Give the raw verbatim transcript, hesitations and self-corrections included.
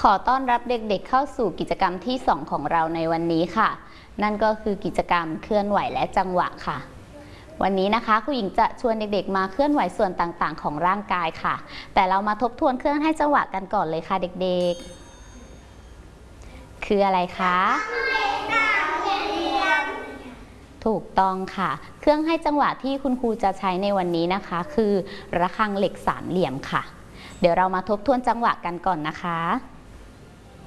ขอต้อนรับเด็กๆเข้าสู่กิจกรรมที่สองของเราในวันนี้ค่ะนั่นก็คือกิจกรรมเคลื่อนไหวและจังหวะค่ะวันนี้นะคะครูหญิงจะชวนเด็กๆมาเคลื่อนไหวส่วนต่างๆของร่างกายค่ะแต่เรามาทบทวนเครื่องให้จังหวะกันก่อนเลยค่ะเด็กๆคืออะไรคะถูกต้องค่ะเครื่องให้จังหวะที่คุณครูจะใช้ในวันนี้นะคะคือระฆังเหล็กสามเหลี่ยมค่ะเดี๋ยวเรามาทบทวนจังหวะกันก่อนนะคะ